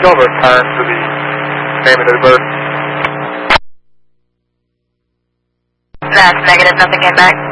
You'll return to the name of the bird. That's negative, nothing came back.